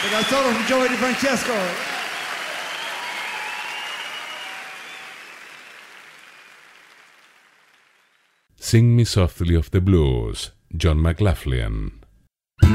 Dal solo Joey Di Francesco. Sing Me Softly of the Blues, John McLaughlin.